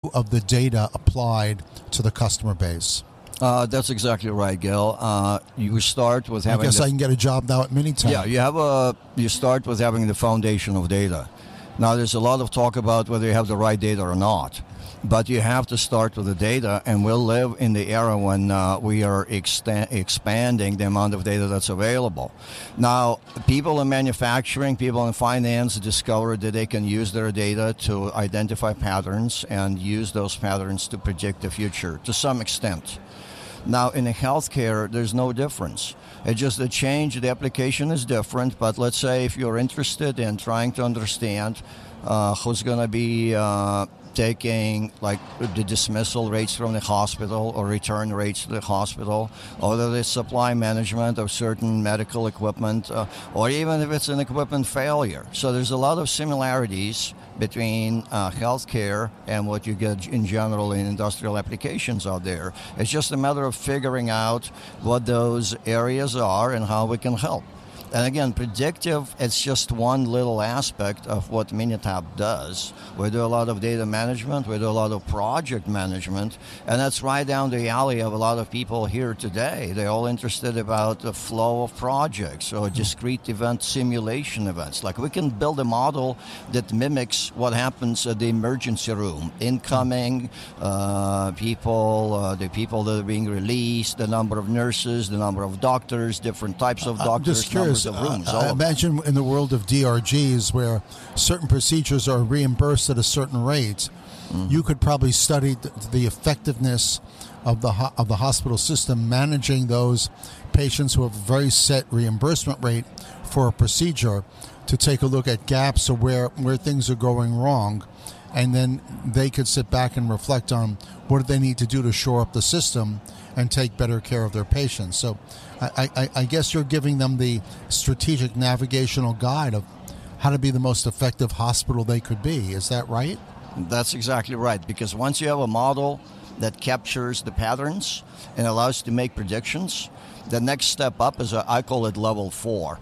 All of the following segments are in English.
of the data applied to the customer base? That's exactly right, Gil. You start with having. I guess I can get a job now at Minitab. Yeah, you start with having the foundation of data. Now, there's a lot of talk about whether you have the right data or not, but you have to start with the data, and we'll live in the era when we are expanding the amount of data that's available. Now, people in manufacturing, people in finance discovered that they can use their data to identify patterns and use those patterns to predict the future to some extent. Now, in healthcare, there's no difference. It's just the change, the application is different, but let's say if you're interested in trying to understand who's going to be taking like the dismissal rates from the hospital or return rates to the hospital, or the supply management of certain medical equipment, or even if it's an equipment failure. So there's a lot of similarities between healthcare and what you get in general in industrial applications out there. It's just a matter of figuring out what those areas are and how we can help. And again, predictive, it's just one little aspect of what Minitab does. We do a lot of data management, we do a lot of project management, and that's right down the alley of a lot of people here today. They're all interested about the flow of projects or discrete event simulation events. Like we can build a model that mimics what happens at the emergency room, incoming people, the people that are being released, the number of nurses, the number of doctors, different types of doctors. Just curious. I imagine in the world of DRGs where certain procedures are reimbursed at a certain rate, you could probably study the effectiveness of the hospital system managing those patients who have a very set reimbursement rate for a procedure to take a look at gaps or where things are going wrong, and then they could sit back and reflect on what do they need to do to shore up the system and take better care of their patients. So I guess you're giving them the strategic navigational guide of how to be the most effective hospital they could be. Is that right? That's exactly right, because once you have a model that captures the patterns and allows you to make predictions, the next step up is, I call it level 4,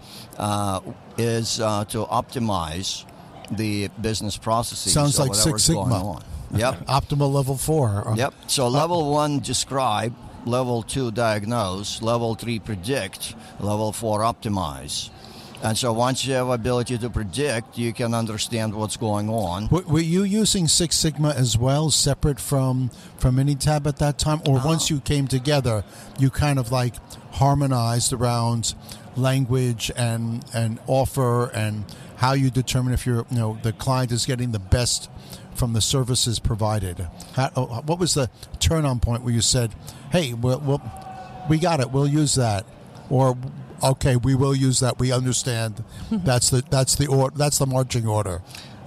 is to optimize the business processes. Sounds like Six Sigma. Yep. Optimal level 4. Yep. So level 1, describe. Level 2, diagnose. Level 3, predict. Level 4, optimize. And so once you have ability to predict, you can understand what's going on. Were you using Six Sigma as well, separate from Minitab at that time? Or once you came together, you kind of like harmonized around language and offer and how you determine if the client is getting the best from the services provided? What was the turn-on point where you said, hey, we got it, we'll use that, or okay, we will use that, we understand, that's the marching order?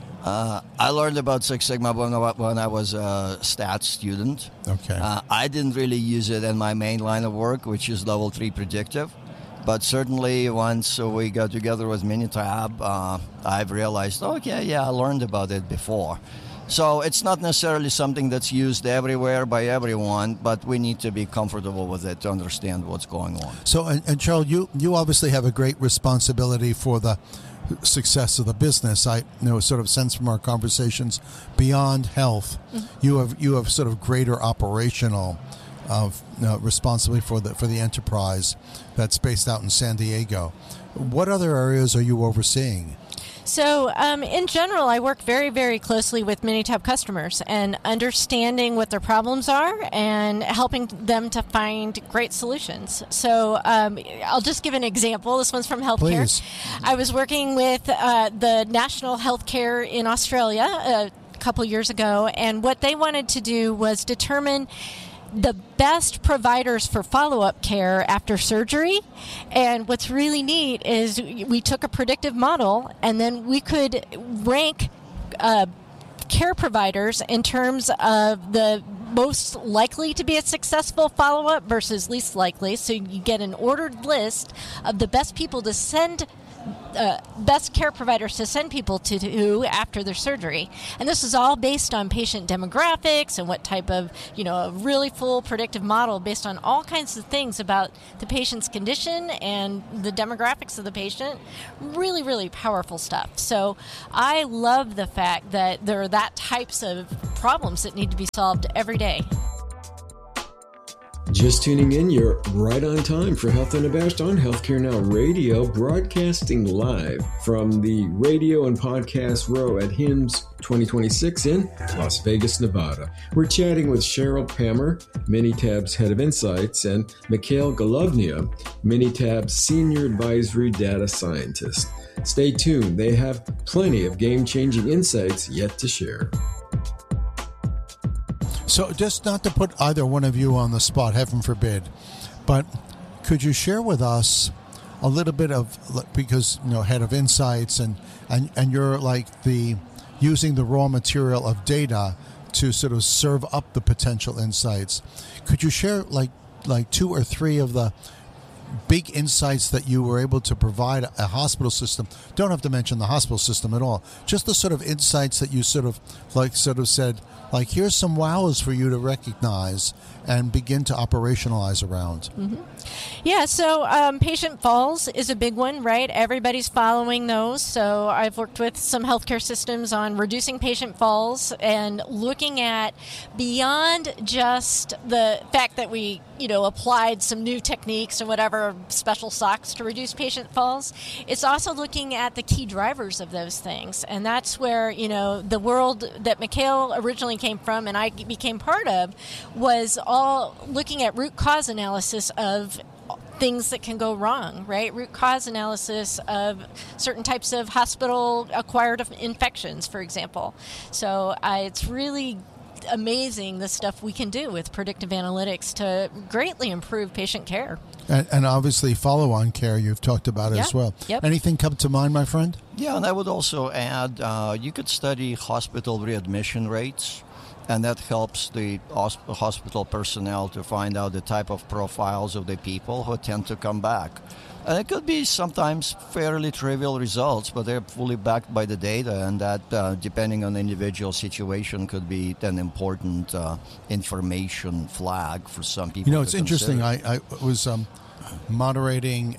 I learned about Six Sigma when I was a stats student. Okay. I didn't really use it in my main line of work, which is level 3 predictive. But certainly once we got together with Minitab, I've realized, I learned about it before. So it's not necessarily something that's used everywhere by everyone, but we need to be comfortable with it to understand what's going on. So, and Charles, you obviously have a great responsibility for the success of the business. I sort of sense from our conversations beyond health, you have sort of greater operational responsibility for the enterprise that's based out in San Diego. What other areas are you overseeing? So in general, I work very, very closely with Minitab customers and understanding what their problems are and helping them to find great solutions. So I'll just give an example. This one's from healthcare. Please. I was working with the National Healthcare in Australia a couple years ago, and what they wanted to do was determine the best providers for follow-up care after surgery. And what's really neat is we took a predictive model and then we could rank care providers in terms of the most likely to be a successful follow-up versus least likely. So you get an ordered list of the best people to send best care providers to send people to after their surgery. And this is all based on patient demographics and what type of, a really full predictive model based on all kinds of things about the patient's condition and the demographics of the patient. Really, really powerful stuff. So I love the fact that there are that types of problems that need to be solved every day. Just tuning in, you're right on time for Health Unabashed on Healthcare Now Radio, broadcasting live from the radio and podcast row at HIMSS 2026 in Las Vegas, Nevada. We're chatting with Cheryl Pammer, Minitab's Head of Insights, and Mikhail Golovnia, Minitab's Senior Advisory Data Scientist. Stay tuned, they have plenty of game-changing insights yet to share. So just not to put either one of you on the spot, heaven forbid, but could you share with us a little bit of, because, Head of Insights and you're like using the raw material of data to sort of serve up the potential insights. Could you share like 2 or 3 of the big insights that you were able to provide a hospital system? Don't have to mention the hospital system at all. Just the sort of insights that you sort of said, here's some wows for you to recognize and begin to operationalize around. Mm-hmm. Yeah, so patient falls is a big one, right? Everybody's following those. So I've worked with some healthcare systems on reducing patient falls and looking at beyond just the fact that we, applied some new techniques and whatever special socks to reduce patient falls. It's also looking at the key drivers of those things. And that's where, the world that Mikhail originally came from and I became part of was all looking at root cause analysis of things that can go wrong, right? Root cause analysis of certain types of hospital-acquired infections, for example. So it's really amazing the stuff we can do with predictive analytics to greatly improve patient care. And obviously follow-on care you've talked about as well. Yep. Anything come to mind, my friend? Yeah, and I would also add, you could study hospital readmission rates, and that helps the hospital personnel to find out the type of profiles of the people who tend to come back. And it could be sometimes fairly trivial results, but they're fully backed by the data, and that, depending on the individual situation, could be an important information flag for some people. It's interesting. I was moderating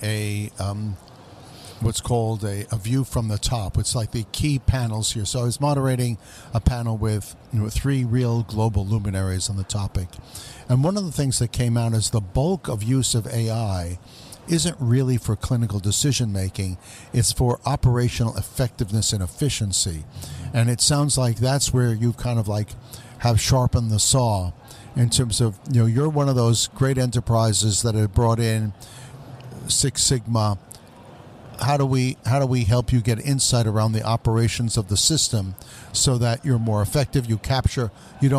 what's called a view from the top. It's like the key panels here. So I was moderating a panel with 3 real global luminaries on the topic. And one of the things that came out is the bulk of use of AI isn't really for clinical decision making. It's for operational effectiveness and efficiency. And it sounds like that's where you kind of have sharpened the saw in terms of, you're one of those great enterprises that have brought in Six Sigma. How do we help you get insight around the operations of the system so that you're more effective? You capture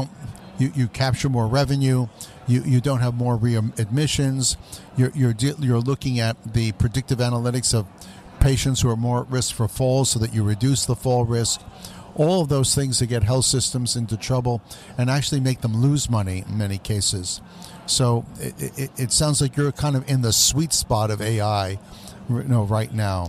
more revenue. You don't have more readmissions. You're looking at the predictive analytics of patients who are more at risk for falls so that you reduce the fall risk. All of those things that get health systems into trouble and actually make them lose money in many cases. So it sounds like you're kind of in the sweet spot of AI right now.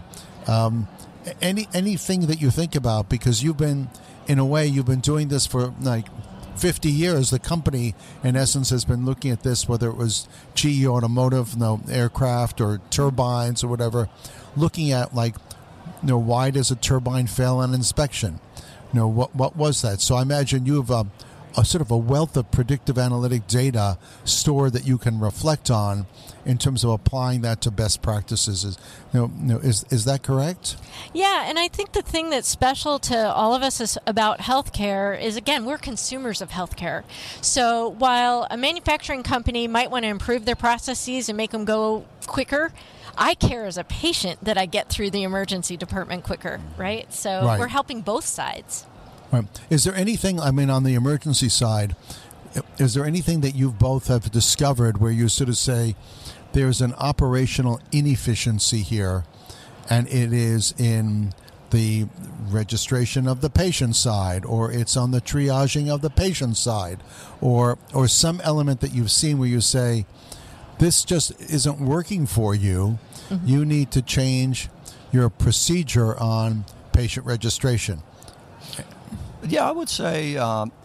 Anything that you think about, because you've been doing this for 50 years. The company, in essence, has been looking at this, whether it was GE Automotive, aircraft or turbines or whatever, looking at why does a turbine fail on inspection? What was that? So I imagine you have a sort of a wealth of predictive analytic data stored that you can reflect on in terms of applying that to best practices. Is that correct? Yeah, and I think the thing that's special to all of us is about healthcare is, again, we're consumers of healthcare. So while a manufacturing company might want to improve their processes and make them go quicker, I care as a patient that I get through the emergency department quicker, right? So We're helping both sides. Right. Is there anything, on the emergency side, is there anything that you both have discovered where you sort of say there's an operational inefficiency here, and it is in the registration of the patient side, or it's on the triaging of the patient side, or some element that you've seen where you say, this just isn't working for you. Mm-hmm. You need to change, your procedure on patient registration? Yeah, I would say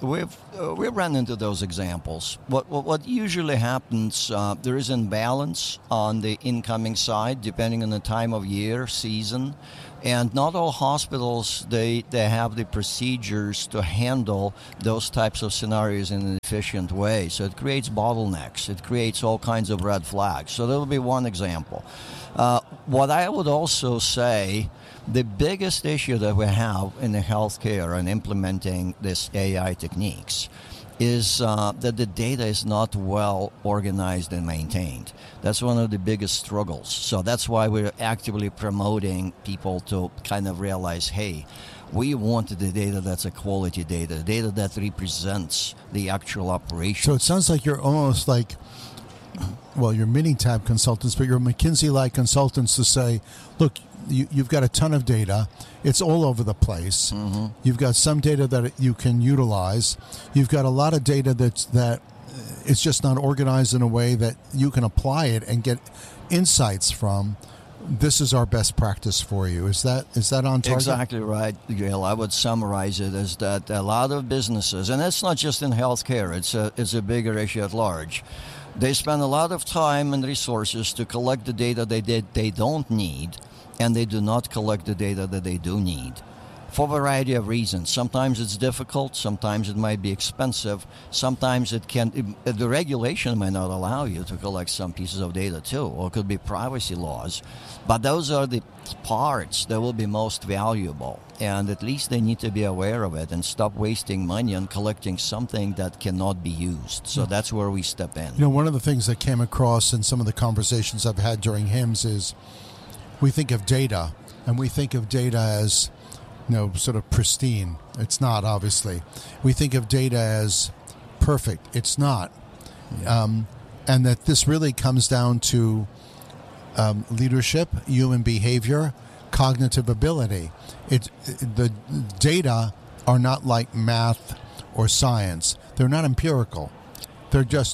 we've run into those examples. What usually happens, there is imbalance on the incoming side depending on the time of year, season, and not all hospitals they have the procedures to handle those types of scenarios in an efficient way. So it creates bottlenecks. It creates all kinds of red flags. So that would be one example. What I would also say, the biggest issue that we have in the healthcare and implementing this AI techniques is that the data is not well organized and maintained. That's one of the biggest struggles. So that's why we're actively promoting people to kind of realize, hey, we want the data that's a quality data, data that represents the actual operation. So it sounds like you're almost like, well, you're Minitab consultants, but you're McKinsey-like consultants to say, look, you've got a ton of data. It's all over the place. Mm-hmm. You've got some data that you can utilize. You've got a lot of data that it's just not organized in a way that you can apply it and get insights from. This is our best practice for you. Is that on target? Exactly right, Gail. I would summarize it as that a lot of businesses, and it's not just in healthcare, it's a bigger issue at large. They spend a lot of time and resources to collect the data they don't need, and they do not collect the data that they do need for a variety of reasons. Sometimes it's difficult, sometimes it might be expensive, sometimes the regulation might not allow you to collect some pieces of data too, or it could be privacy laws. But those are the parts that will be most valuable, and at least they need to be aware of it and stop wasting money on collecting something that cannot be used. So that's where we step in. You know, one of the things that came across in some of the conversations I've had during HIMSS is we think of data, and we think of data as, sort of pristine. It's not, obviously. We think of data as perfect. It's not. And that this really comes down to leadership, human behavior, cognitive ability. The data are not like math or science. They're not empirical. They're just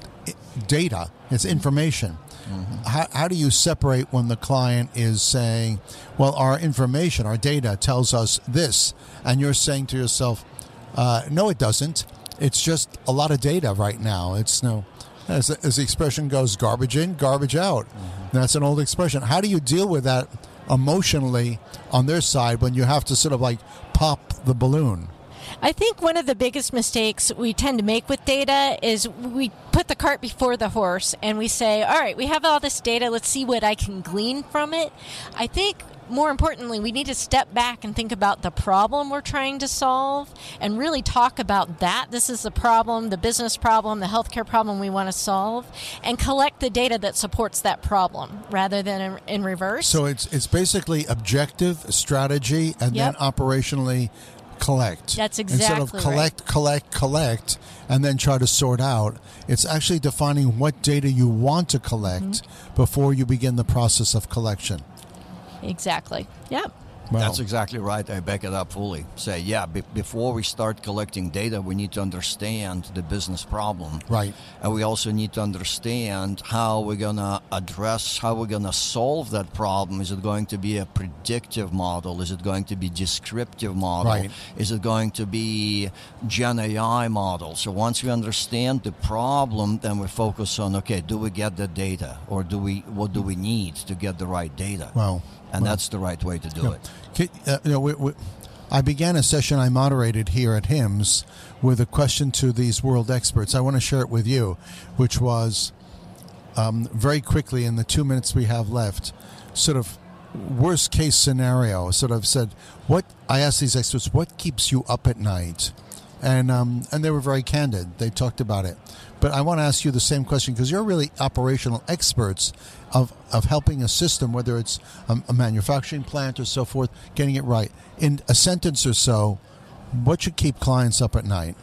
data. It's information. Mm-hmm. How do you separate when the client is saying, well, our information, our data tells us this, and you're saying to yourself, no, it doesn't. It's just a lot of data right now. It's as the expression goes, garbage in, garbage out. Mm-hmm. That's an old expression. How do you deal with that emotionally on their side when you have to sort of like pop the balloon? I think one of the biggest mistakes we tend to make with data is we put the cart before the horse and we say, all right, we have all this data, let's see what I can glean from it. I think more importantly, we need to step back and think about the problem we're trying to solve and really talk about that. This is the problem, the business problem, the healthcare problem we want to solve, and collect the data that supports that problem rather than in reverse. So it's basically objective strategy and then operationally collect. That's exactly Instead of collect, and then try to sort out. It's actually defining what data you want to collect before you begin the process of collection. Exactly. Yeah. Well, that's exactly right. I back it up fully. Say, before we start collecting data, we need to understand the business problem. Right. And we also need to understand how we're going to address, how we're going to solve that problem. Is it going to be a predictive model? Is it going to be descriptive model? Right. Is it going to be Gen AI model? So once we understand the problem, then we focus on, okay, do we get the data? Or what do we need to get the right data? Wow. And that's the right way to do it. I began a session I moderated here at HIMSS with a question to these world experts. I want to share it with you, which was very quickly in the 2 minutes we have left, sort of worst case scenario. Sort of said, I asked these experts, what keeps you up at night? And they were very candid. They talked about it. But I want to ask you the same question because you're really operational experts of helping a system, whether it's a manufacturing plant or so forth, getting it right. In a sentence or so, what should keep clients up at night?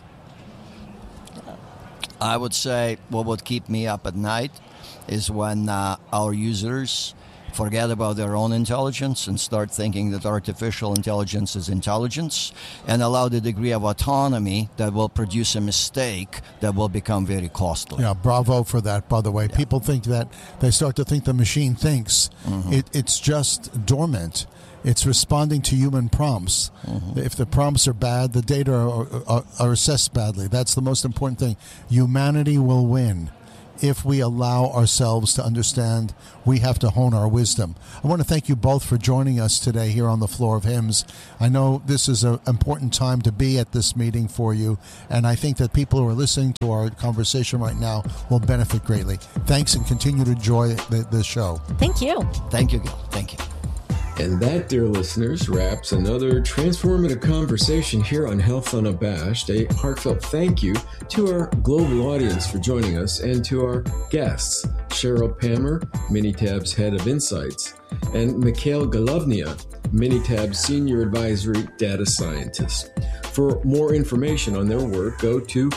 I would say what would keep me up at night is when our users forget about their own intelligence and start thinking that artificial intelligence is intelligence, and allow the degree of autonomy that will produce a mistake that will become very costly. Yeah, bravo for that, by the way. Yeah. People think that they start to think the machine thinks. Mm-hmm. It's just dormant. It's responding to human prompts. Mm-hmm. If the prompts are bad, the data are assessed badly. That's the most important thing. Humanity will win if we allow ourselves to understand. We have to hone our wisdom. I want to thank you both for joining us today here on the Floor of Hymns. I know this is an important time to be at this meeting for you, and I think that people who are listening to our conversation right now will benefit greatly. Thanks, and continue to enjoy the show. Thank you. Thank you, Gil. Thank you. And that, dear listeners, wraps another transformative conversation here on Health Unabashed. A heartfelt thank you to our global audience for joining us, and to our guests, Cheryl Pammer, Minitab's Head of Insights, and Mikhail Golovnia, Minitab's Senior Advisory Data Scientist. For more information on their work, go to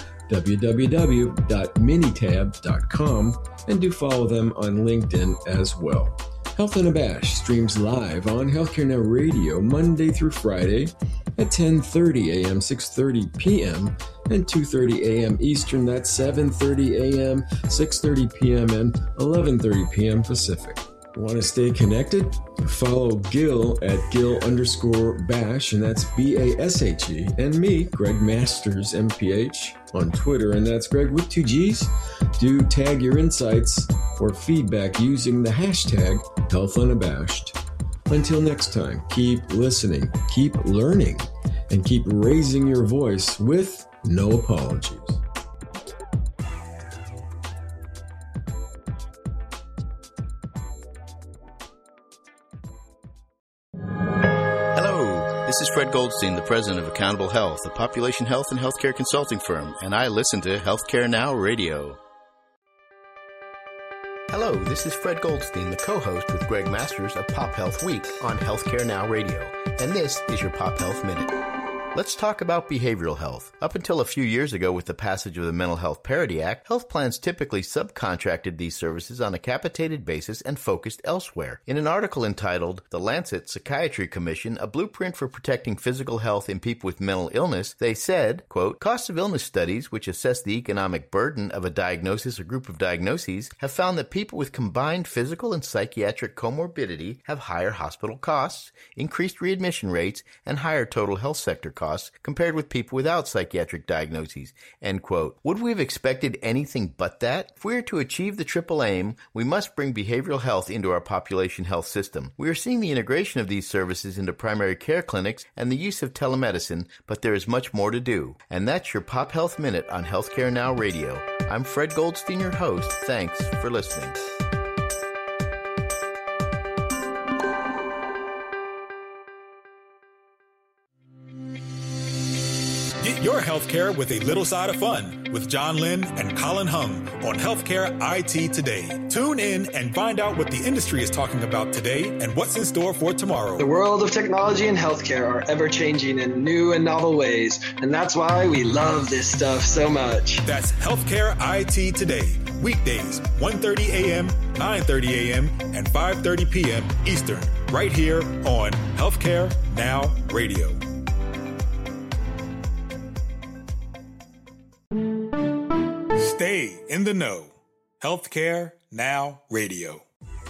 www.minitab.com and do follow them on LinkedIn as well. Health Unabashed streams live on Healthcare Now Radio Monday through Friday at 10:30 a.m., 6:30 p.m., and 2:30 a.m. Eastern. That's 7:30 a.m., 6:30 p.m., and 11:30 p.m. Pacific. Want to stay connected? Follow Gil at Gil_Bash, and that's B-A-S-H-E, and me, Greg Masters, MPH, on Twitter, and that's Greg with 2 G's. Do tag your insights or feedback using the hashtag HealthUnabashed. Until next time, keep listening, keep learning, and keep raising your voice with no apologies. This is Fred Goldstein, the president of Accountable Health, a population health and healthcare consulting firm, and I listen to Healthcare Now Radio. Hello, this is Fred Goldstein, the co-host with Greg Masters of Pop Health Week on Healthcare Now Radio, and this is your Pop Health Minute. Let's talk about behavioral health. Up until a few years ago, with the passage of the Mental Health Parity Act, health plans typically subcontracted these services on a capitated basis and focused elsewhere. In an article entitled The Lancet Psychiatry Commission, a blueprint for protecting physical health in people with mental illness, they said, quote, cost of illness studies, which assess the economic burden of a diagnosis or group of diagnoses, have found that people with combined physical and psychiatric comorbidity have higher hospital costs, increased readmission rates, and higher total health sector costs compared with people without psychiatric diagnoses, end quote. Would we have expected anything but that? If we are to achieve the triple aim, we must bring behavioral health into our population health system. We are seeing the integration of these services into primary care clinics and the use of telemedicine, but there is much more to do. And that's your Pop Health Minute on Healthcare Now Radio. I'm Fred Goldstein, your host. Thanks for listening. Get your healthcare with a little side of fun with John Lynn and Colin Hung on Healthcare IT Today. Tune in and find out what the industry is talking about today and what's in store for tomorrow. The world of technology and healthcare are ever-changing in new and novel ways, and that's why we love this stuff so much. That's Healthcare IT Today, weekdays, 1:30 a.m., 9:30 a.m., and 5:30 p.m. Eastern, right here on Healthcare Now Radio. Stay in the know. Healthcare Now Radio.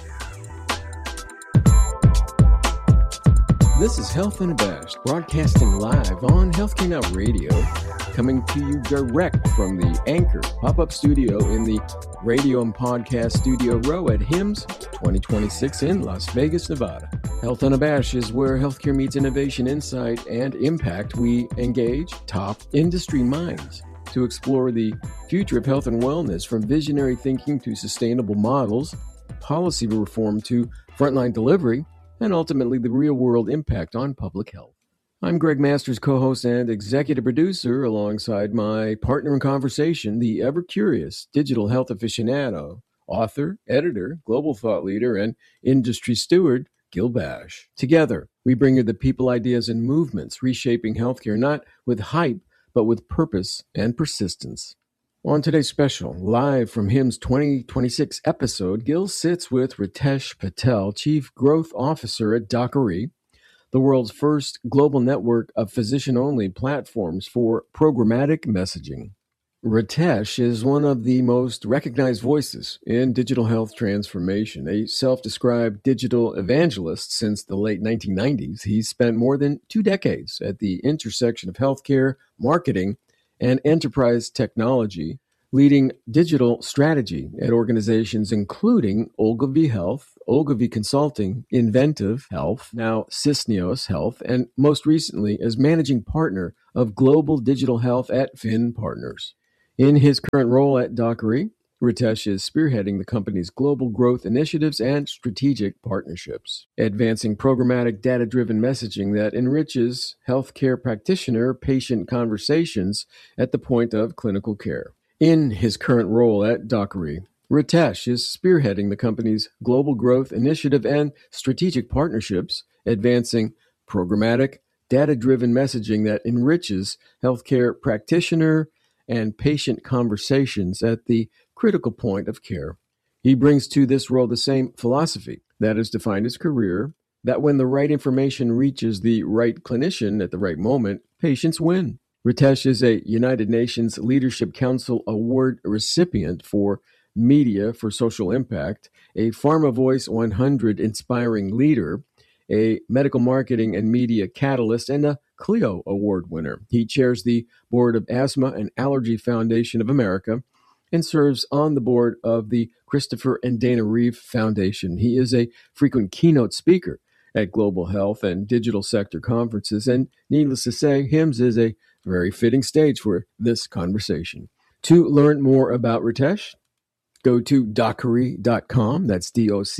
This is Health Unabashed, broadcasting live on Healthcare Now Radio, coming to you direct from the Anchor pop-up studio in the Radio and Podcast Studio Row at HIMSS 2026 in Las Vegas, Nevada. Health Unabashed is where healthcare meets innovation, insight, and impact. We engage top industry minds to explore the future of health and wellness, from visionary thinking to sustainable models, policy reform to frontline delivery, and ultimately the real-world impact on public health. I'm Greg Masters, co-host and executive producer, alongside my partner in conversation, the ever-curious digital health aficionado, author, editor, global thought leader, and industry steward, Gil Bash. Together, we bring you the people, ideas, and movements reshaping healthcare, not with hype, but with purpose and persistence. On today's special, live from HIMSS 2026 episode, Gil sits with Ritesh Patel, Chief Growth Officer at Dockery, the world's first global network of physician-only platforms for programmatic messaging. Ritesh is one of the most recognized voices in digital health transformation. A self-described digital evangelist since the late 1990s, he's spent more than 2 decades at the intersection of healthcare, marketing, and enterprise technology, leading digital strategy at organizations including Ogilvy Health, Ogilvy Consulting, Inventive Health, now Cisneros Health, and most recently as managing partner of global digital health at Finn Partners. In his current role at Dockery, Ritesh is spearheading the company's global growth initiatives and strategic partnerships, advancing programmatic data-driven messaging that enriches healthcare practitioner-patient conversations at the point of clinical care. In his current role at Dockery, Ritesh is spearheading the company's global growth initiative and strategic partnerships, advancing programmatic data-driven messaging that enriches healthcare practitioner and patient conversations at the critical point of care. He brings to this role the same philosophy that has defined his career, that when the right information reaches the right clinician at the right moment, patients win. Ritesh is a United Nations Leadership Council Award recipient for Media for Social Impact, a Pharma Voice 100 Inspiring Leader, a Medical Marketing and Media Catalyst, and a Clio Award winner. He chairs the board of Asthma and Allergy Foundation of America and serves on the board of the Christopher and Dana Reeve Foundation. He is a frequent keynote speaker at global health and digital sector conferences, and needless to say, HIMSS is a very fitting stage for this conversation. To learn more about Ritesh, go to dockery.com, that's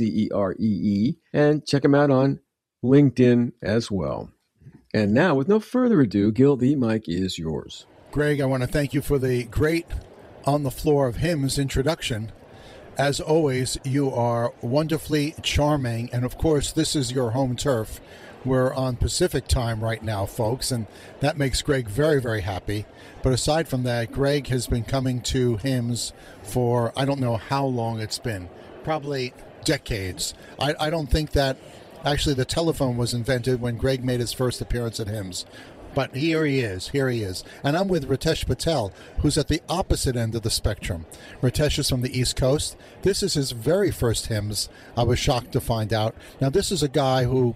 DOCEREE, and check him out on LinkedIn as well. And now, with no further ado, Gil, the mic is yours. Greg, I want to thank you for the great On the Floor of HIMSS introduction. As always, you are wonderfully charming, and of course, this is your home turf. We're on Pacific time right now, folks, and that makes Greg very, very happy. But aside from that, Greg has been coming to HIMSS for, I don't know how long it's been, probably decades. I don't think that actually the telephone was invented when Greg made his first appearance at HIMSS. But here he is. And I'm with Ritesh Patel, who's at the opposite end of the spectrum. Ritesh is from the East Coast. This is his very first HIMSS. I was shocked to find out. Now, this is a guy who,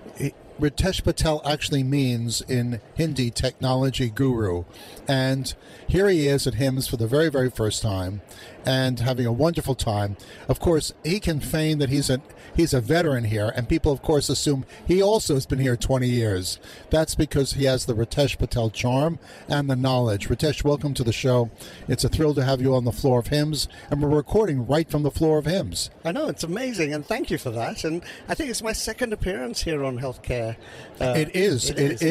Ritesh Patel actually means in Hindi, technology guru. And here he is at HIMSS for the very, very first time and having a wonderful time. Of course, he can feign that he's a veteran here, and people, of course, assume he also has been here 20 years. That's because he has the Ritesh Patel charm and the knowledge. Ritesh, welcome to the show. It's a thrill to have you on the floor of HIMSS, and we're recording right from the floor of HIMSS. I know, it's amazing, and thank you for that. And I think it's my second appearance here on Healthcare. It is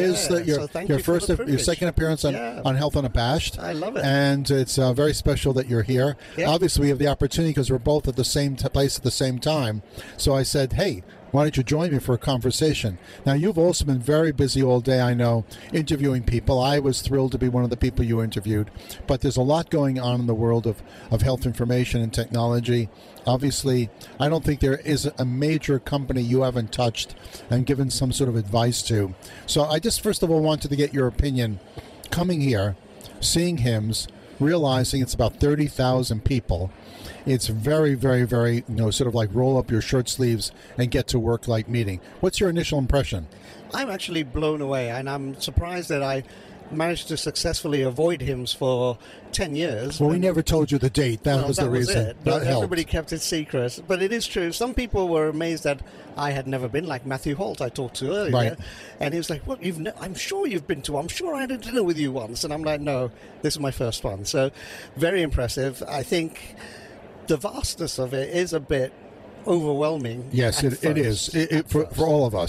your second appearance on Health Unabashed. I love it. And it's very special that you're here. Yep. Obviously, we have the opportunity because we're both at the same place at the same time. So I said, hey, why don't you join me for a conversation? Now, you've also been very busy all day, I know, interviewing people. I was thrilled to be one of the people you interviewed. But there's a lot going on in the world of health information and technology. Obviously, I don't think there is a major company you haven't touched and given some sort of advice to. So I just, first of all, wanted to get your opinion. Coming here, seeing HIMSS, realizing it's about 30,000 people. It's very, very, very, sort of like roll up your shirt sleeves and get to work like meeting. What's your initial impression? I'm actually blown away, and I'm surprised that I managed to successfully avoid HIMSS for 10 years. Well, we never told you the date. That was the reason. But everybody kept it secret. But it is true. Some people were amazed that I had never been, like Matthew Holt I talked to earlier. Right. And he was like, well, I'm sure you've been to. I'm sure I had a dinner with you once. And I'm like, no, this is my first one. So very impressive. I think the vastness of it is a bit overwhelming. Yes, it is for all of us.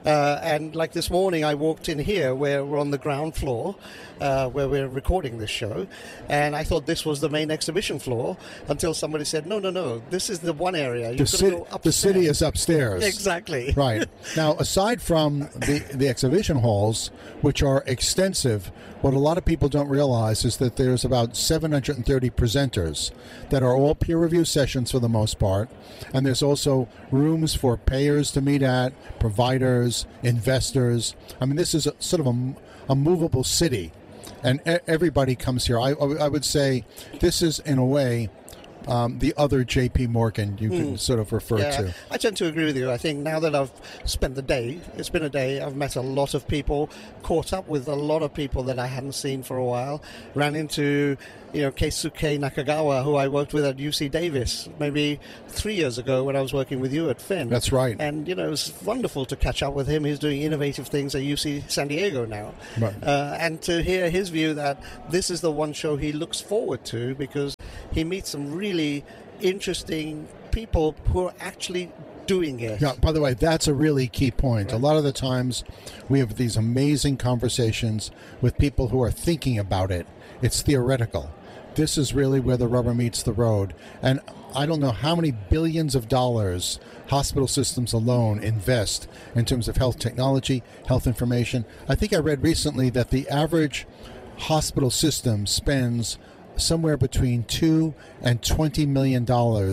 And like this morning, I walked in here where we're on the ground floor, where we're recording this show, and I thought this was the main exhibition floor until somebody said, no, this is the one area. The city is upstairs. Exactly. Right. Now, aside from the exhibition halls, which are extensive, what a lot of people don't realize is that there's about 730 presenters that are all peer review sessions for the most part, and there's also rooms for payers to meet at, providers, investors. I mean, this is sort of a movable city, and everybody comes here. I would say this is, in a way, the other J.P. Morgan you can sort of refer to. I tend to agree with you. I think now that I've spent the day, it's been a day, I've met a lot of people, caught up with a lot of people that I hadn't seen for a while, ran into, Keisuke Nakagawa, who I worked with at UC Davis maybe 3 years ago when I was working with you at Finn. That's right. And, it was wonderful to catch up with him. He's doing innovative things at UC San Diego now. Right. And to hear his view that this is the one show he looks forward to because he meets some really interesting people who are actually doing it. Yeah, by the way, that's a really key point. Right. A lot of the times we have these amazing conversations with people who are thinking about it. It's theoretical. This is really where the rubber meets the road. And I don't know how many billions of dollars hospital systems alone invest in terms of health technology, health information. I think I read recently that the average hospital system spends somewhere between $2 and $20 million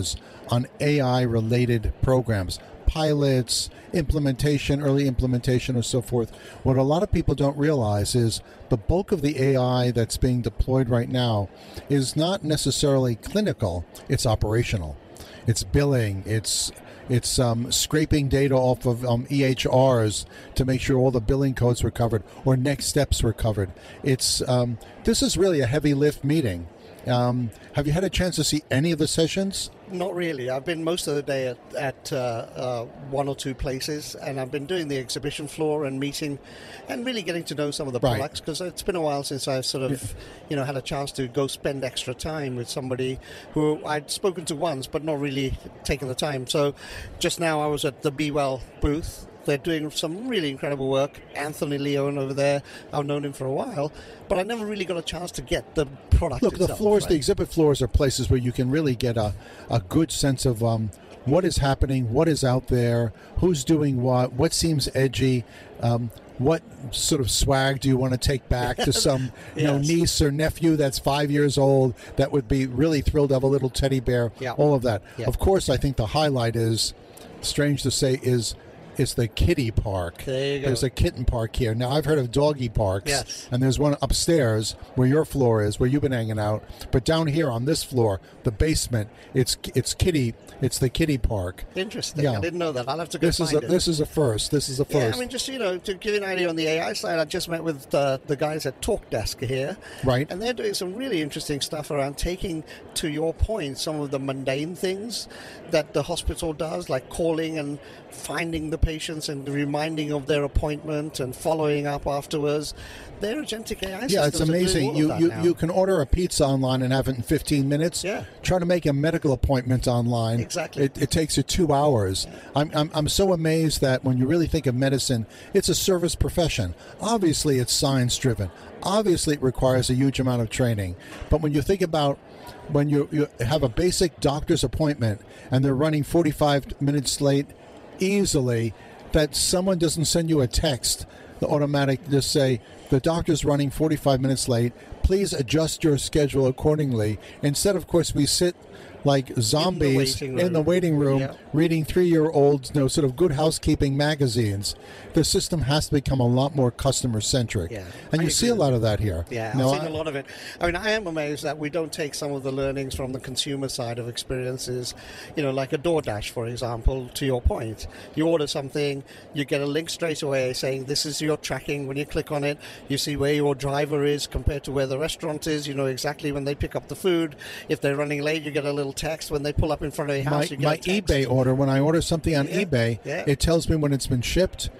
on AI-related programs, pilots, implementation, early implementation, or so forth. What a lot of people don't realize is the bulk of the AI that's being deployed right now is not necessarily clinical, it's operational. It's billing, it's scraping data off of EHRs to make sure all the billing codes were covered or next steps were covered. It's this is really a heavy lift meeting. Have you had a chance to see any of the sessions? Not really. I've been most of the day at one or two places, and I've been doing the exhibition floor and meeting and really getting to know some of the products, because it's been a while since I've sort of had a chance to go spend extra time with somebody who I'd spoken to once but not really taken the time. So just now I was at the Be Well booth. They're doing some really incredible work. Anthony Leone over there, I've known him for a while, but I never really got a chance to get the product itself. The floors, the exhibit floors are places where you can really get a good sense of what is happening, what is out there, who's doing what seems edgy, what sort of swag do you want to take back to some niece or nephew that's 5 years old that would be really thrilled to have a little teddy bear, all of that. Yeah. Of course, I think the highlight is, strange to say, is the kiddie park. There you go. There's a kitten park here. Now, I've heard of doggy parks, and there's one upstairs where your floor is, where you've been hanging out. But down here on this floor, the basement, it's the kiddie park. Interesting. Yeah. I didn't know that. I'll have to go find it. This is a first. This is a first. Yeah, I mean, just, to give you an idea on the AI side, I just met with the guys at TalkDesk here. Right. And they're doing some really interesting stuff around taking, to your point, some of the mundane things that the hospital does, like calling and finding the patients and reminding of their appointment and following up afterwards. Their agentic AI systems it's amazing. You can order a pizza online and have it in 15 minutes. Yeah. Try to make a medical appointment online. Exactly. It takes you 2 hours. Yeah. I'm so amazed that when you really think of medicine, it's a service profession. Obviously, it's science driven. Obviously, it requires a huge amount of training. But when you think about when you have a basic doctor's appointment and they're running 45 minutes late, easily, that someone doesn't send you a text, the automatic just say, the doctor's running 45 minutes late, please adjust your schedule accordingly. Instead, of course, we sit like zombies in the waiting room reading 3-year-old sort of Good Housekeeping magazines. The system has to become a lot more customer-centric. Yeah, and you see a lot of that here. Yeah, I've seen a lot of it. I mean, I am amazed that we don't take some of the learnings from the consumer side of experiences, like a DoorDash, for example, to your point. You order something, you get a link straight away saying this is your tracking. When you click on it, you see where your driver is compared to where the restaurant is. You know exactly when they pick up the food. If they're running late, you get a little text. When they pull up in front of your house, you get a text. My eBay order, when I order something on eBay, it tells me when it's been shipped,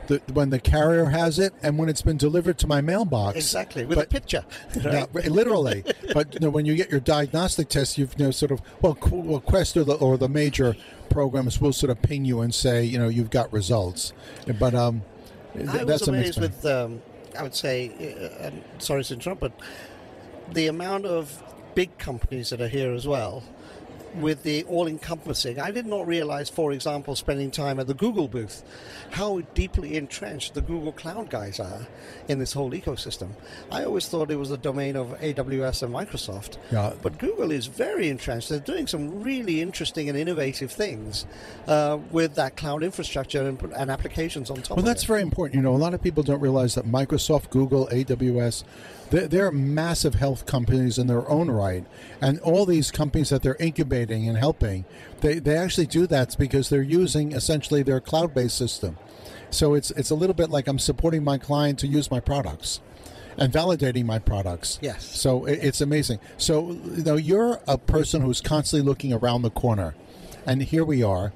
when the carrier has it and when it's been delivered to my mailbox. Exactly, with a picture. Right? Yeah, literally. But when you get your diagnostic test, you've sort of Quest or the major programs will sort of ping you and say you've got results. But I was amazed with I would say, I'm sorry to interrupt, but the amount of big companies that are here as well, with the all-encompassing. I did not realize, for example, spending time at the Google booth, how deeply entrenched the Google Cloud guys are in this whole ecosystem. I always thought it was the domain of AWS and Microsoft, but Google is very entrenched. They're doing some really interesting and innovative things with that cloud infrastructure and applications on top of it. Well, that's very important. A lot of people don't realize that Microsoft, Google, AWS, they're massive health companies in their own right. And all these companies that they're incubating and helping, they actually do that because they're using essentially their cloud-based system. So it's a little bit like I'm supporting my client to use my products and validating my products. Yes. So it's amazing. So you're a person who's constantly looking around the corner. And here we are.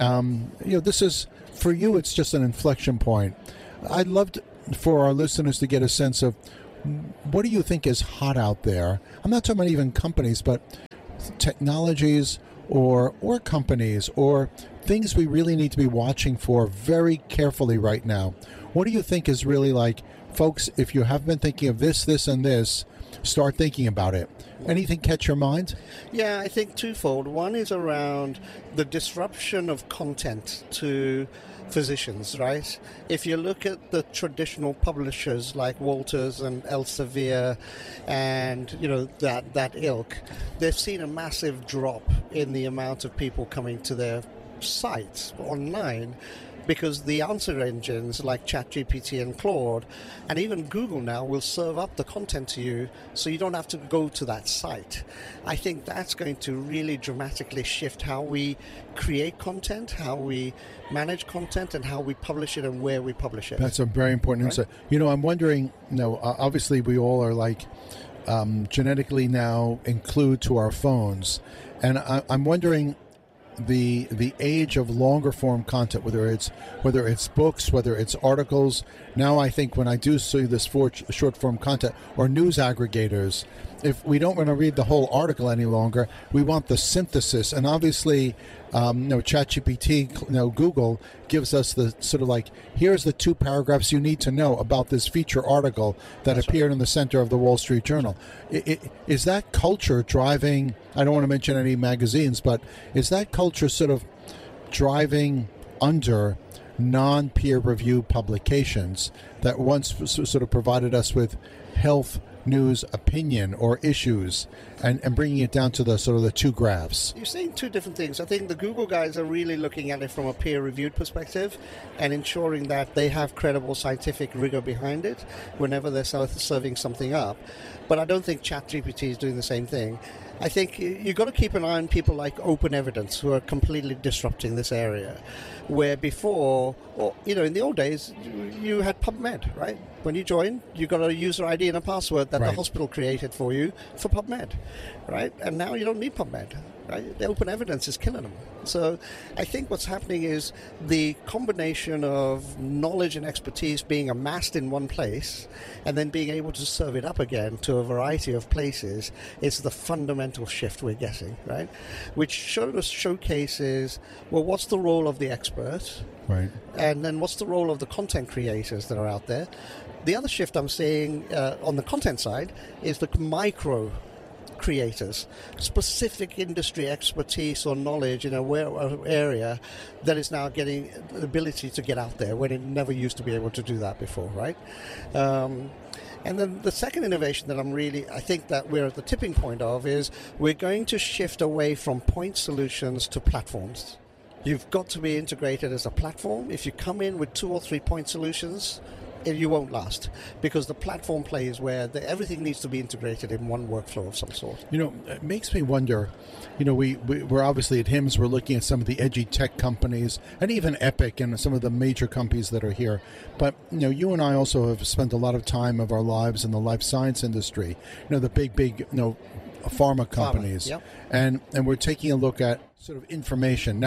This is, for you, it's just an inflection point. I'd love for our listeners to get a sense of, what do you think is hot out there? I'm not talking about even companies, but technologies or companies or things we really need to be watching for very carefully right now. What do you think is really like, folks, if you have been thinking of this, and this, start thinking about it. Anything catch your mind? Yeah, I think twofold. One is around the disruption of content to physicians, right? If you look at the traditional publishers like Walters and Elsevier and that ilk, they've seen a massive drop in the amount of people coming to their sites online, because the answer engines like ChatGPT and Claude, and even Google now, will serve up the content to you so you don't have to go to that site. I think that's going to really dramatically shift how we create content, how we manage content, and how we publish it and where we publish it. That's a very important insight. I'm wondering, obviously we all are like genetically now include to our phones, and I'm wondering the age of longer form content, whether it's books, whether it's articles. Now I think when I do see this short form content or news aggregators, if we don't want to read the whole article any longer, we want the synthesis. And obviously, ChatGPT, Google gives us the sort of like, here's the 2 paragraphs you need to know about this feature article that appeared in the center of the Wall Street Journal. Is that culture driving, I don't want to mention any magazines, but is that culture sort of driving under non-peer review publications that once sort of provided us with health news opinion or issues and bringing it down to the sort of the 2 graphs? You're saying 2 different things. I think the Google guys are really looking at it from a peer-reviewed perspective and ensuring that they have credible scientific rigor behind it whenever they're serving something up. But I don't think ChatGPT is doing the same thing. I think you've got to keep an eye on people like Open Evidence, who are completely disrupting this area. Where before, in the old days, you had PubMed, right? When you join, you got a user ID and a password that the hospital created for you for PubMed, right? And now you don't need PubMed, right? The Open Evidence is killing them. So I think what's happening is the combination of knowledge and expertise being amassed in one place and then being able to serve it up again to a variety of places is the fundamental shift we're getting, right? Which showcases, well, what's the role of the expert? Right. And then what's the role of the content creators that are out there? The other shift I'm seeing on the content side is the micro creators, specific industry expertise or knowledge in a area that is now getting the ability to get out there when it never used to be able to do that before, right? And then the second innovation that I think that we're at the tipping point of is we're going to shift away from point solutions to platforms. You've got to be integrated as a platform. If you come in with 2 or 3 point solutions, you won't last, because the platform play is where everything needs to be integrated in one workflow of some sort. It makes me wonder, we're obviously at HIMSS, we're looking at some of the edgy tech companies and even Epic and some of the major companies that are here. But, you and I also have spent a lot of time of our lives in the life science industry, the big, pharma companies. Yep. And we're taking a look at sort of information. Now,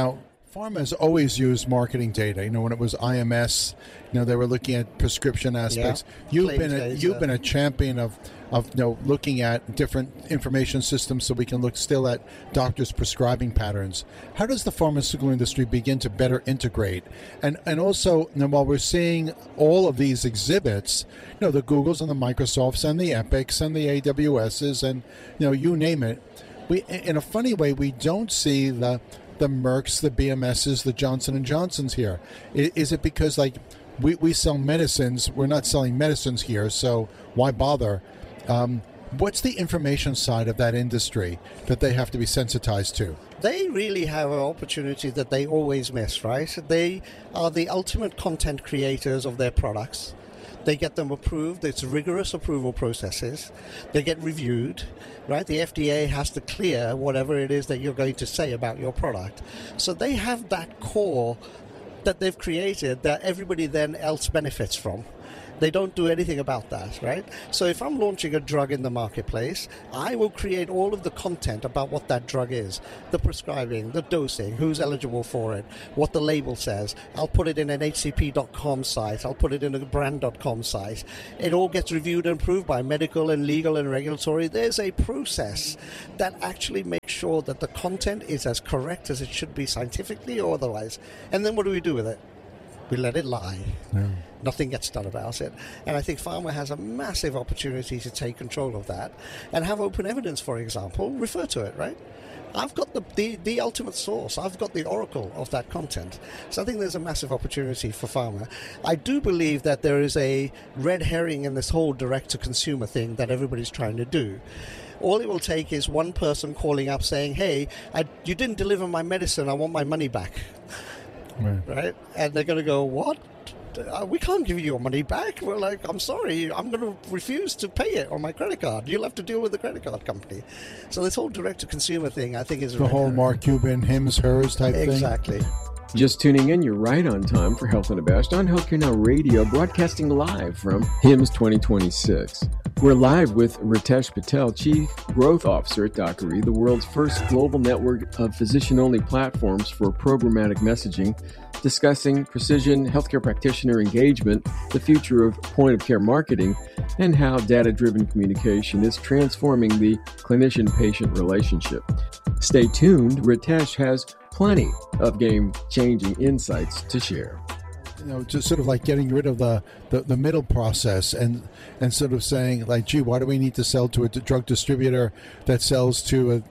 Pharma has always used marketing data. When it was IMS, they were looking at prescription aspects. You've been a champion of looking at different information systems so we can look still at doctors' prescribing patterns. How does the pharmaceutical industry begin to better integrate? And also, while we're seeing all of these exhibits, the Googles and the Microsofts and the Epics and the AWSs and you name it, we, in a funny way, we don't see the Mercks, the BMSs, the Johnson & Johnsons here. Is it because we sell medicines, we're not selling medicines here, so why bother? What's the information side of that industry that they have to be sensitized to? They really have an opportunity that they always miss, right? They are the ultimate content creators of their products. They get them approved. It's rigorous approval processes. They get reviewed, right? The FDA has to clear whatever it is that you're going to say about your product. So they have that core that they've created that everybody then else benefits from. They don't do anything about that, right? So if I'm launching a drug in the marketplace, I will create all of the content about what that drug is, the prescribing, the dosing, who's eligible for it, what the label says. I'll put it in an hcp.com site. I'll put it in a brand.com site. It all gets reviewed and approved by medical and legal and regulatory. There's a process that actually makes sure that the content is as correct as it should be scientifically or otherwise. And then what do we do with it? We let it lie. Yeah. Nothing gets done about it. And I think pharma has a massive opportunity to take control of that and have open evidence, for example, refer to it, right? I've got the ultimate source. I've got the oracle of that content. So I think there's a massive opportunity for pharma. I do believe that there is a red herring in this whole direct-to-consumer thing that everybody's trying to do. All it will take is one person calling up saying, hey, you didn't deliver my medicine, I want my money back. Right? And they're going to go, what? We can't give you your money back. We're like, I'm sorry, I'm going to refuse to pay it on my credit card. You'll have to deal with the credit card company. So this whole direct-to-consumer thing, I think, is the whole Mark Cuban, hims, hers type thing. Exactly. Just tuning in, you're right on time for Health and the Best on Healthcare Now Radio, broadcasting live from HIMSS 2026. We're live with Ritesh Patel, Chief Growth Officer at Dockery, the world's first global network of physician-only platforms for programmatic messaging, discussing precision healthcare practitioner engagement, the future of point-of-care marketing, and how data-driven communication is transforming the clinician-patient relationship. Stay tuned. Ritesh has plenty of game-changing insights to share. Just sort of like getting rid of the middle process and sort of saying, like, gee, why do we need to sell to a drug distributor that sells to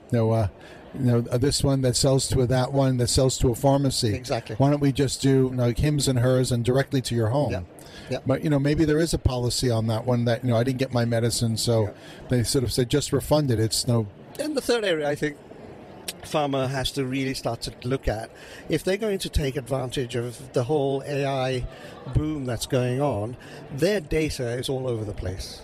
this one that sells to that one that sells to a pharmacy? Exactly. Why don't we just do hims and hers and directly to your home? Yeah. Yep. But maybe there is a policy on that one that I didn't get my medicine, so they sort of said just refund it. It's no. And the third area, I think, pharma has to really start to look at, if they're going to take advantage of the whole AI boom that's going on, their data is all over the place.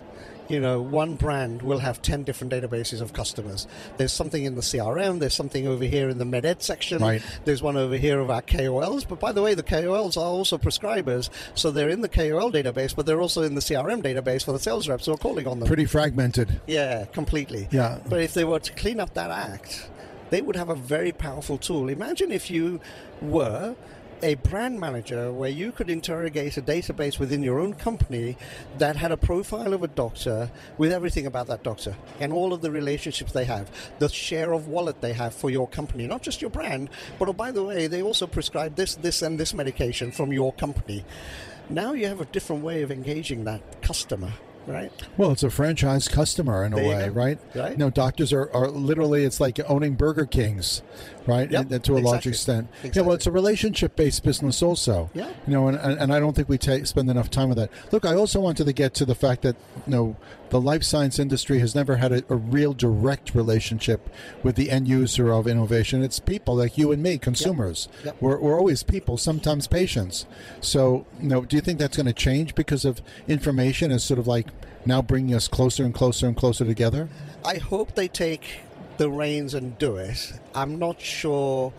One brand will have 10 different databases of customers. There's something in the CRM, there's something over here in the MedEd section, right. There's one over here of our KOLs, but by the way, the KOLs are also prescribers, so they're in the KOL database, but they're also in the CRM database for the sales reps who are calling on them. Pretty fragmented. Yeah, completely. Yeah. But if they were to clean up that act, they would have a very powerful tool. Imagine if you were a brand manager where you could interrogate a database within your own company that had a profile of a doctor with everything about that doctor and all of the relationships they have, the share of wallet they have for your company, not just your brand, but by the way, they also prescribe this, and this medication from your company. Now you have a different way of engaging that customer. Right. Well, it's a franchise customer in a way, right? Doctors are literally, it's like owning Burger Kings, right? Yep, and to a large extent. Exactly. Yeah, well, it's a relationship-based business also. Yeah. And I don't think we spend enough time with that. Look, I also wanted to get to the fact that, the life science industry has never had a real direct relationship with the end user of innovation. It's people like you and me, consumers. Yep. We're always people, sometimes patients. So, do you think that's going to change because of information is sort of like now bringing us closer and closer and closer together? I hope they take the reins and do it. I'm not sure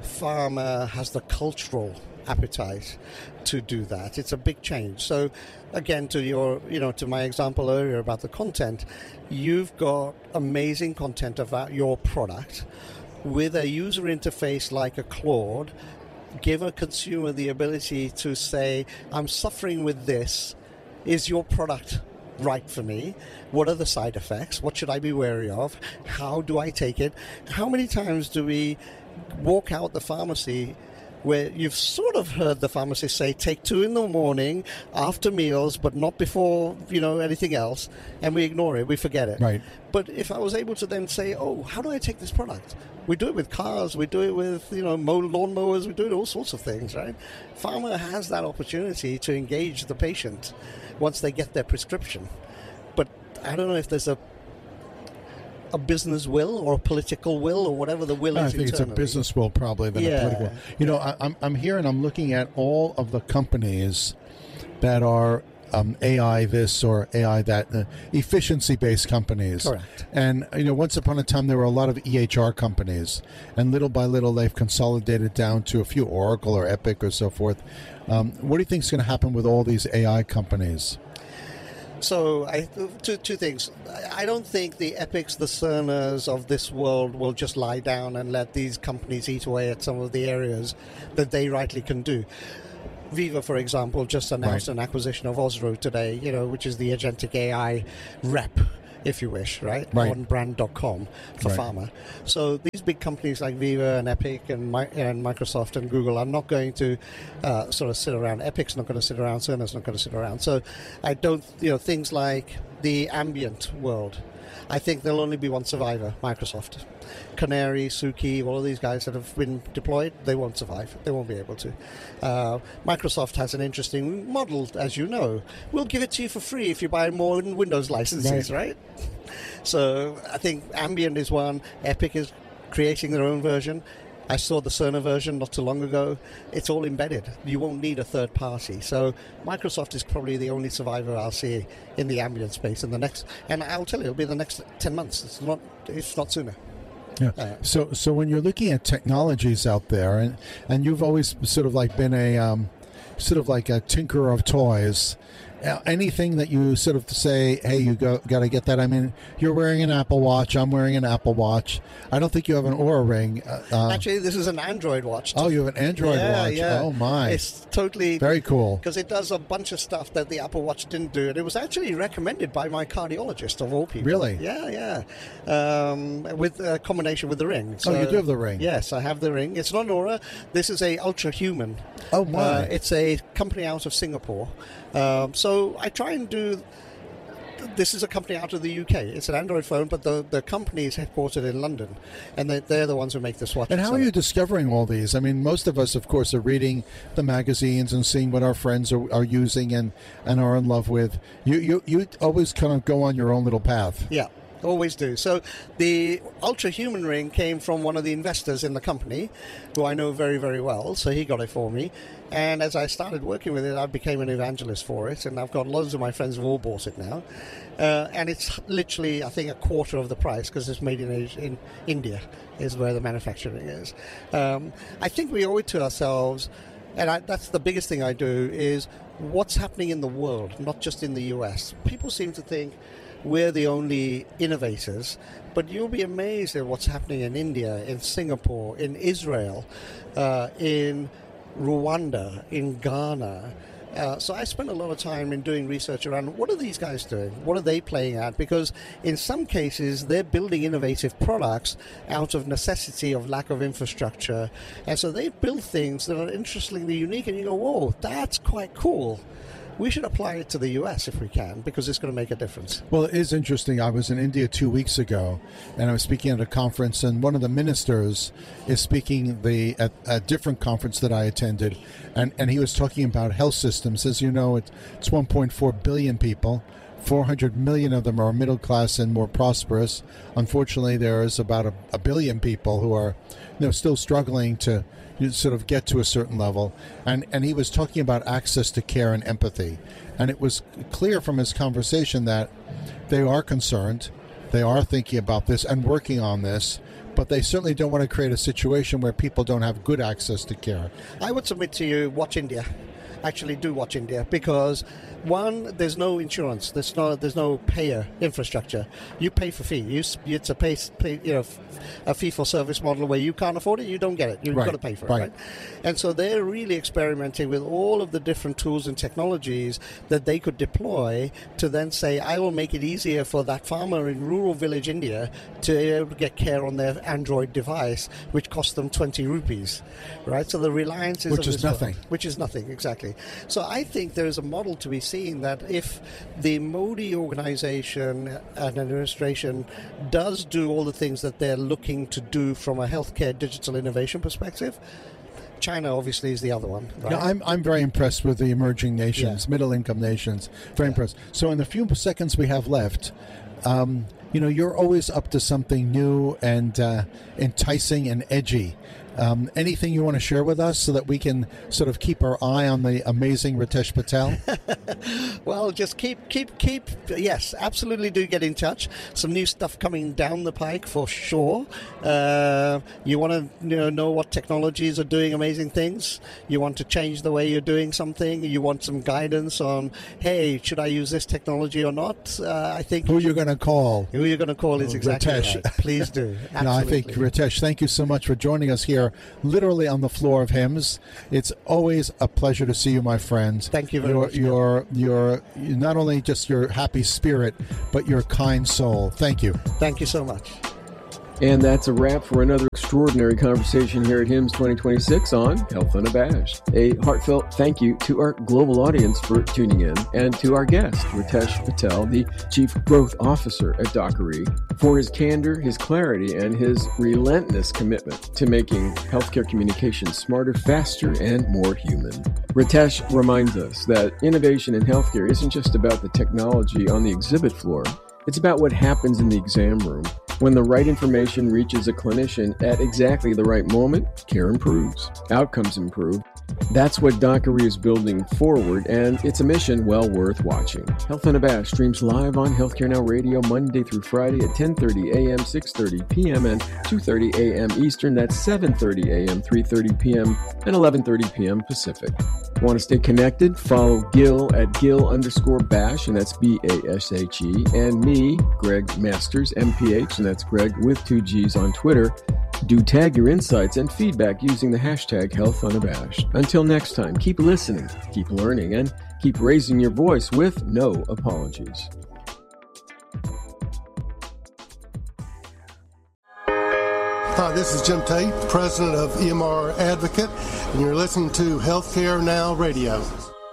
pharma has the cultural appetite to do that. It's a big change. So again, to my example earlier about the content, you've got amazing content about your product with a user interface like a Claude give a consumer the ability to say, I'm suffering with this. Is your product right for me? What are the side effects? What should I be wary of? How do I take it? How many times do we walk out the pharmacy where you've sort of heard the pharmacist say, take 2 in the morning after meals, but not before, anything else, and we ignore it, we forget it. Right. But if I was able to then say, how do I take this product? We do it with cars, we do it with, lawn mowers, we do it with all sorts of things, right? Pharma has that opportunity to engage the patient once they get their prescription. But I don't know if there's a business will or a political will or whatever the will is. I think internally. it's a business will probably than a political. I'm here and I'm looking at all of the companies that are AI this or AI that, efficiency-based companies. Correct. And, once upon a time there were a lot of EHR companies, and little by little they've consolidated down to a few, Oracle or Epic or so forth. What do you think is going to happen with all these AI companies? So, two things. I don't think the Epics, the Cerners of this world will just lie down and let these companies eat away at some of the areas that they rightly can do. Viva, for example, just announced an acquisition of Osro today, which is the agentic AI rep, if you wish, right? On brand.com for pharma. So these big companies like Viva and Epic and Microsoft and Google are not going to sort of sit around. Epic's not going to sit around. Cerner's not going to sit around. So I don't, things like the ambient world, I think there'll only be one survivor, Microsoft. Canary, Suki, all of these guys that have been deployed, they won't survive. They won't be able to. Microsoft has an interesting model, as you know. We'll give it to you for free if you buy more Windows licenses, right? So I think Ambient is one. Epic is creating their own version. I saw the Cerner version not too long ago. It's all embedded. You won't need a third party. So Microsoft is probably the only survivor I'll see in the ambient space in the next, and I'll tell you, it'll be the next 10 months. It's not sooner. Yeah. So when you're looking at technologies out there, and you've always sort of like been a sort of like a tinkerer of toys. Anything that you sort of say, hey, you got to get that. I mean, you're wearing an Apple Watch. I'm wearing an Apple Watch. I don't think you have an Oura Ring. Actually, this is an Android watch. Oh, you have an Android watch. Yeah. Oh, my. It's totally... Very cool. Because it does a bunch of stuff that the Apple Watch didn't do. And it was actually recommended by my cardiologist, of all people. Really? Yeah. With a combination with the Ring. So, you do have the Ring? Yes, I have the Ring. It's not an Oura. This is a Ultra Human. Oh, my. It's a company out of Singapore. So I try and do... This is a company out of the UK. It's an Android phone, but the company is headquartered in London, and they're the ones who make this watch. And how are you discovering all these? I mean, most of us, of course, are reading the magazines and seeing what our friends are using and are in love with. You always kind of go on your own little path. Yeah. Always do. So the Ultra Human Ring came from one of the investors in the company, who I know very, very well. So he got it for me. And as I started working with it, I became an evangelist for it. And I've got loads of my friends who've all bought it now. And it's literally, I think, a quarter of the price because it's made in India is where the manufacturing is. I think we owe it to ourselves. And that's the biggest thing I do is what's happening in the world, not just in the US. People seem to think we're the only innovators, but you'll be amazed at what's happening in India, in Singapore, in Israel, in Rwanda, in Ghana. So I spend a lot of time in doing research around what are these guys doing? What are they playing at? Because in some cases, they're building innovative products out of necessity of lack of infrastructure. And so they build things that are interestingly unique, and you go, whoa, that's quite cool. We should apply it to the U.S. if we can, because it's going to make a difference. Well, it is interesting. I was in India 2 weeks ago, and I was speaking at a conference, and one of the ministers is speaking at a different conference that I attended, and he was talking about health systems. As you know, it's 1.4 billion people. 400 million of them are middle class and more prosperous. Unfortunately, there is about a billion people who are still struggling to sort of get to a certain level. And he was talking about access to care and empathy. And it was clear from his conversation that they are concerned, they are thinking about this and working on this, but they certainly don't want to create a situation where people don't have good access to care. I would submit to you, watch India. actually do watch India because, one, there's no insurance, there's no payer infrastructure. You pay for fee. It's a a fee for service model where you can't afford it, you don't get it. You've got to pay for it, right? And so they're really experimenting with all of the different tools and technologies that they could deploy to then say, I will make it easier for that farmer in rural village India to be able to get care on their Android device, which costs them 20 rupees, right? So the reliance is... Which is nothing. Which is nothing, exactly. So I think there is a model to be seen that if the Modi organization and administration does do all the things that they're looking to do from a healthcare digital innovation perspective, China obviously is the other one. Right? Yeah, I'm very impressed with the emerging nations, middle-income nations. Very impressed. So in the few seconds we have left, you're always up to something new and enticing and edgy. Anything you want to share with us so that we can sort of keep our eye on the amazing Ritesh Patel? Well, just keep. Yes, absolutely do get in touch. Some new stuff coming down the pike for sure. You want to know what technologies are doing amazing things. You want to change the way you're doing something. You want some guidance on, hey, should I use this technology or not? I think who you're going to call. Who you're going to call is exactly Ritesh. Right. Please do. Absolutely. No, I think Ritesh, thank you so much for joining us here, literally on the floor of HIMSS. It's always a pleasure to see you, my friend. Thank you very much. You're not only just your happy spirit, but your kind soul. Thank you. Thank you so much. And that's a wrap for another extraordinary conversation here at HIMSS 2026 on Health Unabashed. A heartfelt thank you to our global audience for tuning in, and to our guest, Ritesh Patel, the Chief Growth Officer at Dockery, for his candor, his clarity, and his relentless commitment to making healthcare communications smarter, faster, and more human. Ritesh reminds us that innovation in healthcare isn't just about the technology on the exhibit floor. It's about what happens in the exam room. When the right information reaches a clinician at exactly the right moment, care improves, outcomes improve. That's what Dockery is building forward, and it's a mission well worth watching. Health Unabashed streams live on Healthcare Now Radio Monday through Friday at 10:30 a.m., 6:30 p.m., and 2:30 a.m. Eastern. That's 7:30 a.m., 3:30 p.m., and 11:30 p.m. Pacific. Want to stay connected? Follow Gil at Gil_Bash, and that's B-A-S-H-E, and me, Greg Masters, MPH, and that's Greg with 2 G's on Twitter. Do tag your insights and feedback using the hashtag Health Unabashed. Until next time, keep listening, keep learning, and keep raising your voice with no apologies. Hi, this is Jim Tate, president of EMR Advocate, and you're listening to Healthcare Now Radio.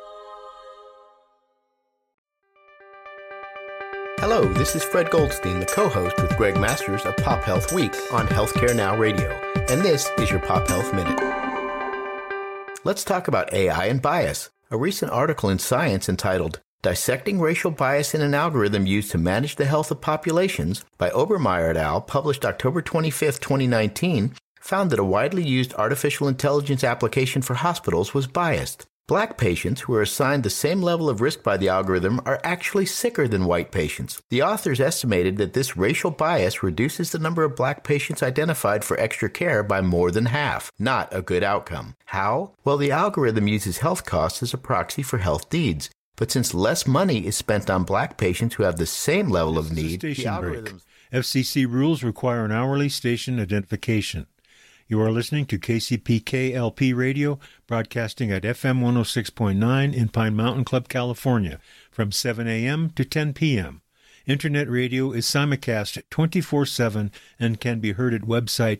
Hello, this is Fred Goldstein, the co-host with Greg Masters of Pop Health Week on Healthcare Now Radio, and this is your Pop Health Minute. Let's talk about AI and bias. A recent article in Science entitled Dissecting Racial Bias in an Algorithm Used to Manage the Health of Populations by Obermeyer et al., published October 25, 2019, found that a widely used artificial intelligence application for hospitals was biased. Black patients who are assigned the same level of risk by the algorithm are actually sicker than white patients. The authors estimated that this racial bias reduces the number of black patients identified for extra care by more than half. Not a good outcome. How? Well, the algorithm uses health costs as a proxy for health needs. But since less money is spent on black patients who have the same level of need, the algorithms... FCC rules require an hourly station identification. You are listening to KCPK-LP Radio, broadcasting at FM 106.9 in Pine Mountain Club, California, from 7 a.m. to 10 p.m. Internet radio is simulcast 24/7 and can be heard at website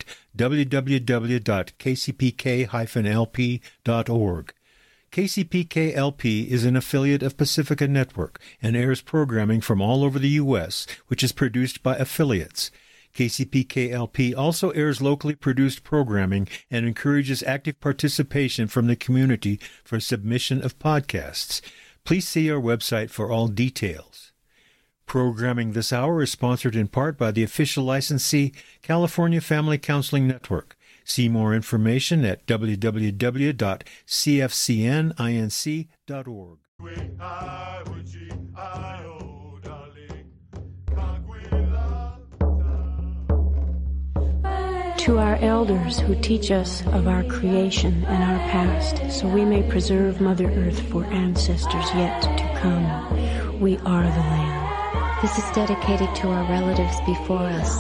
www.kcpk-lp.org. KCPK-LP is an affiliate of Pacifica Network and airs programming from all over the U.S., which is produced by affiliates. KCPK-LP also airs locally produced programming and encourages active participation from the community for submission of podcasts. Please see our website for all details. Programming this hour is sponsored in part by the official licensee, California Family Counseling Network. See more information at www.cfcninc.org. to our elders who teach us of our creation and our past, so we may preserve Mother Earth for ancestors yet to come. We are the land. This is dedicated to our relatives before us,